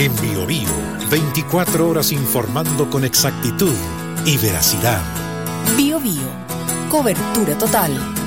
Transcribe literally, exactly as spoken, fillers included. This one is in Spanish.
En Bio Bio, veinticuatro horas informando con exactitud y veracidad. Bio Bio, cobertura total.